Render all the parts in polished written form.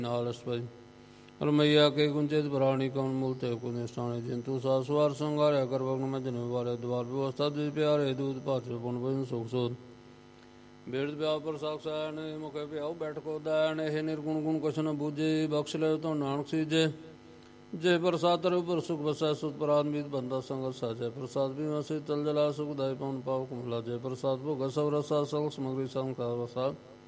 नालस्पति रमैया के कुंचित प्राणी कमल मूलते कुनिष्ठाने जिंतु सासवार संगार कर भग्न में जन वाले द्वार व्यवस्था प्यारे दूध पात्र पुन भजन सुख सोध बेड़ ब्याह पर साक्षायण मुखे प्याओ बैठको दायण हे निर्गुण गुण कशन बूझे बख्श ले तो नानक सीजे जय प्रसाद पर सुख बसा सुत परान्वित बंदा संगत साजय प्रसाद भी वसी तल जला सुख दाय पवन पाव कुमला जय प्रसाद भो गसव रसा सल सामग्री संसार वसा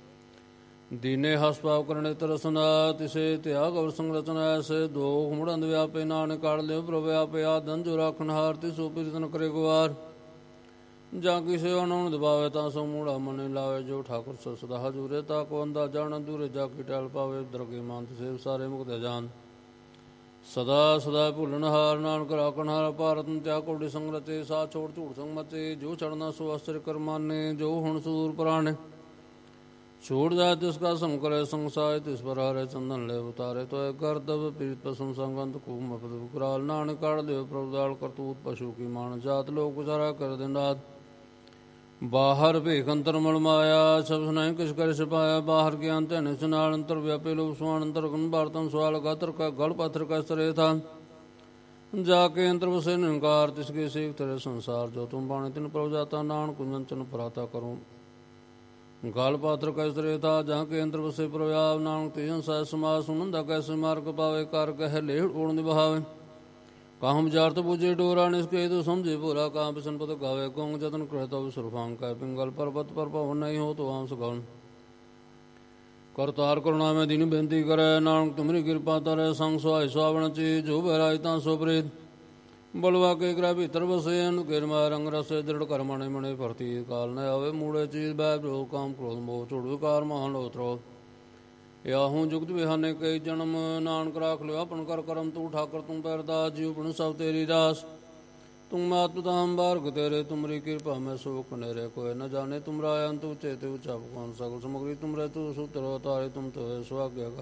दीने हस पाव करने तरसना तिसे त्याग और संरचना ऐसे दो मुड़ंद व्यापे नान काढ़ ले प्रव्यापे आदन जो राखन हारती सुपरितन करे गुवार जा की सेवा नौन दबावे ता सो मूड़ा मन लावे जो ठाकुर सो सदा हजूरे ता को अंदा जान दूरे जाकी टाल पावे द्रगे मानत सेव सारे मुक्त जान सदा सदा भूलन हार नानक राखन हार भारत त्या कोटि संगरते सा छोड़ झूठ संग मचे जो चढ़ना सो अस्त्र कर माने जो हुण सुदूर प्राण छोड़ जाए तिसका संकरे संसाय तिस पर हारे चंदन ले उतारे तो गर्दव पीड़ित पसम संगंत कुम कुराल नानक काढ़ देव प्रभुदाल करतूत पशु की मान जात लोग गुजारा कर दिन रात बाहर भेख अंतर मल माया सब सुनाई किस कर सिपाया बाहर के अंत सुनाल अंतर व्यापे लोग सुहान अंतर गुण भारतम सवाल गातर का गढ़ पात्र का स्तर था जाके अंतर बसे निकार तिसके सेक तेरे संसार जो तुम पाने तिन प्रभु जाता नान कुंजन पराता करूं गाल पात्र कैसरे था जहाँ के अंतर बसे प्रव्याव नानक तेजन साय समाज सुनंदा कैसे मार्ग पावे कार कह लेड़ ओढ़ निभावे काहम जार्थ बुझे डोरा निष्के तो समझे बोला कहाँ बिसन पद गावे गोंग जतन कृत सुरफांग का पिंगल पर्वत पर पवन नहीं हो तो आंस गौन करतार करुणा में दीन बेनती करे नानक तुम्हारी कृपा तरे संग सुहाय सुहावण ची जो बहरायता सोप्रीत बलवा के ग्रह भीतर बसे अनुकेर माय रंग रसे दृढ़ कर्मणे मणे भरती काल न आवे मूड़े चीज बैरो काम क्रोध मोह चुड़ विकार महान होत्रो या हूँ जुगत बिहाने कई जन्म नानक राख लो अपन कर करम तू ठाकर तुम पैरदा जीव पुण सब तेरी रास तुम मातुताम बार्ग तेरे तुमरी कृपा में शोक नेरे कोई न जाने तुमरा अंत चेते उच्चा भगवान सगल सामग्री तुम रहे तू सूत्र तारे तुम तो स्वाज्ञा